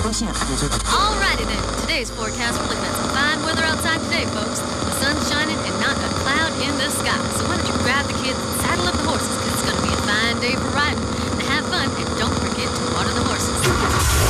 Alrighty then. Today's forecast, we're looking at some fine weather outside today, folks. The sun's shining and not a cloud in the sky. So why don't you grab the kids and saddle up the horses, because it's going to be a fine day for riding.